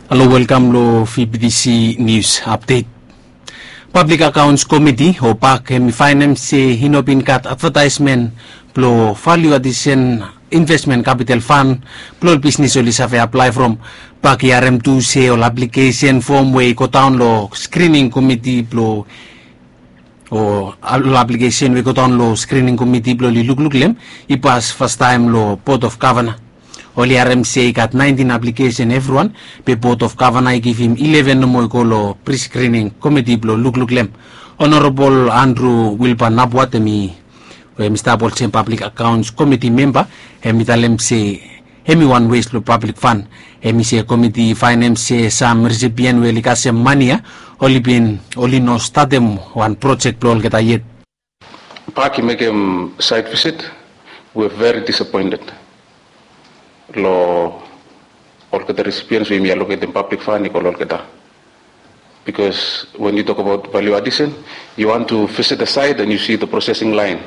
Hello, welcome to PBDC News Update. Public Accounts Committee o PAC finance hinopinkat advertisement plo value addition investment capital fund plo business oli sa apply from PAC RM2 se ol application form way ko town lo screening committee plo o application way ko town lo screening committee plo li lugluglem ipas first time lo Port of Kavanagh. Oli RMC got 19 application everyone pe Port of Kavanagh give him 11 mo lo pre-screening committee blo lugluglem. Honorable Andrew Wilpan Nabwat mi Mr. Bolchen Public Accounts Committee member mitalem se one waste lo public fund se committee finance some recipient we likase mania oli no statem one project blo geta yet. PAC make a site visit. We're very disappointed. All the recipients we allocate in public fund because when you talk about value addition, you want to visit the site and you see the processing line.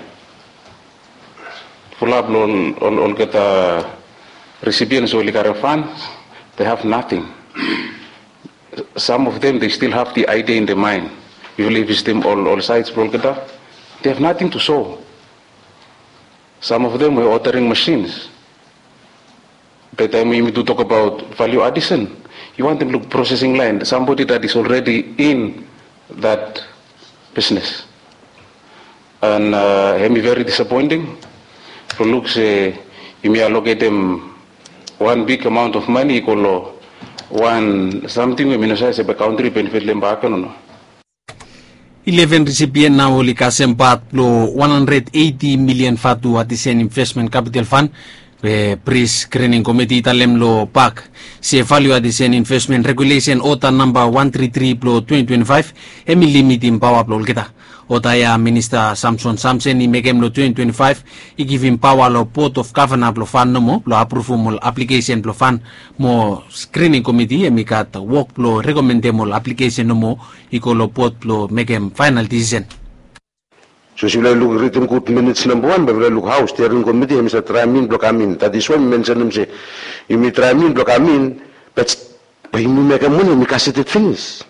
Full up all get the recipients of the fund, they have nothing. Some of them they still have the idea in their mind. You will visit them all sites, they have nothing to show. Some of them were ordering machines. By the time we do talk about value addition, you want them to look processing line, somebody that is already in that business. And very disappointing. For looks, you may allocate them one big amount of money equal one something we may say a country benefit them back no. 11 recipient na uli kasempat lo 180 million fatu addition investment capital fund. Pre-screening committee talem lo PAC se value addition investment regulation OTA number 133/2025 limiting power plo kita OTA ya minister Samson Samsen i megem lo 2025 i give him power lo Port of Kavanagh plo fund mo plo approve mo application plo fund mo screening committee emikat work plo recommend mo application mo iko lo port plo megem final decision. So if you look written good minutes number one, but look how steering committee Mr. Tramin block amin. That is why we mention him say you may Tramin block amin, but by me make a money, me cassette it finish.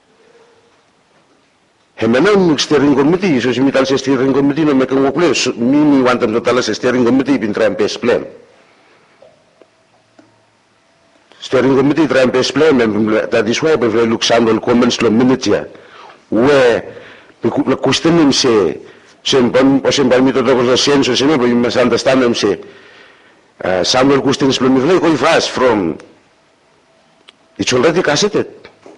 Hemenam steering committee, so me tell steering committee no make a work place. Me want them to tell us steering committee been trying best plan. Steering committee trying best plan, and that is why we look some comments lo minutes here, where the question him say. Sembam mito the sense so but you must understand them say Samuel questions from me very fast from it's already cassetted.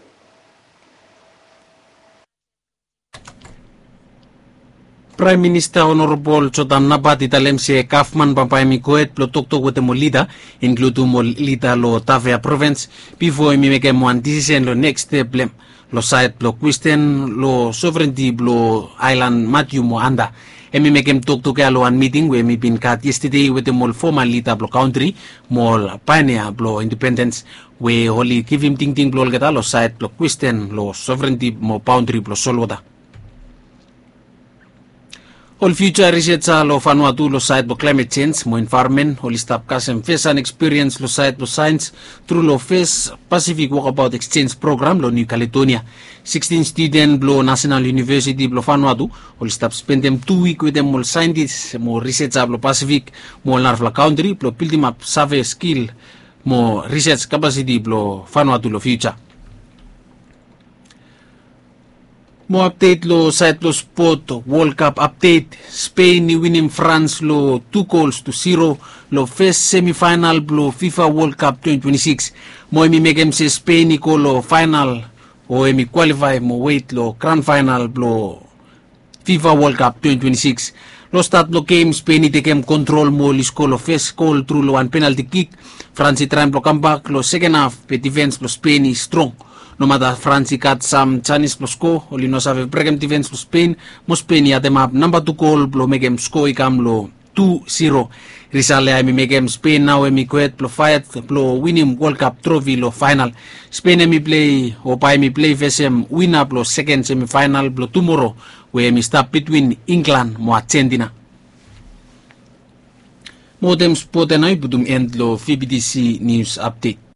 Prime Minister Honorable Chotam Nabat italem se Kaufman pampayami koet plotokto gutemolida include molida lo Tavea province before mi meke mo decision lo next step lo site lo question lo sovereignty lo island Matthew Moanda emi mekem talk ke alo an meeting we mi bin kat yesterday with the mol formal lita blo country mol pioneer blo independence we holy give him ting blo gata lo site lo question lo sovereignty mo boundary blo solwada. All future research lo Vanuatu lo site lo climate change mo environment holy stop kasem face and experience lo site lo science through lo face Pacific Walkabout Exchange Program lo New Caledonia. 16 student lo National University lo Vanuatu holy stop spend them 2 weeks with them mo scientists mo research lo Pacific mo Narfla country lo building up survey skill mo research capacity lo Vanuatu lo future. Mo update lo site lo sport World Cup update Spain ni winning France lo 2-0 lo first semi-final lo FIFA World Cup 2026 mo emi megem se Spain ko lo final o emi qualify mo wait lo grand final lo FIFA World Cup 2026 lo start lo game Spain itekem control mo lisko lo first goal through lo one penalty kick France try lo comeback lo second half pe defense lo Spain is strong. No matter France got some Chinese plus score, only no save pregem defense plus Spain, mo Spain ya map number 2 goal blo megem score ikam lo 2-0. Risale ay mi megem Spain now emi kuet blo fight blo winning World Cup trophy lo final. Spain emi play o pa emi play vesem win up lo second semi final blo tomorrow we emi stop between England mo Argentina. Modem sport and I budum end lo PBDC news update.